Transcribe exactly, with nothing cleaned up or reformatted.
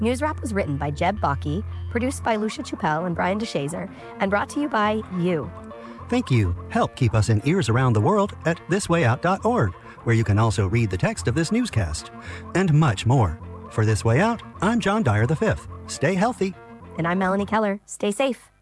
News Wrap was written by Jeb Baki, produced by Lucia Chappelle and Brian DeShazer, and brought to you by you. Thank you. Help keep us in ears around the world at this way out dot org, where you can also read the text of this newscast. And much more. For This Way Out, I'm John Dyer the Fifth. Stay healthy. And I'm Melanie Keller. Stay safe.